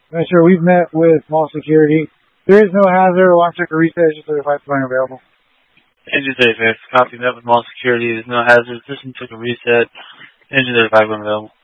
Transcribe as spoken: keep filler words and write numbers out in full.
Make sure we've met with mall security. There is no hazard. Alarm checker reset. Just thirty-five point available. Engine thirty-five. Copy. Met with mall security. There's no hazard. System took a reset. Engine thirty-five point available.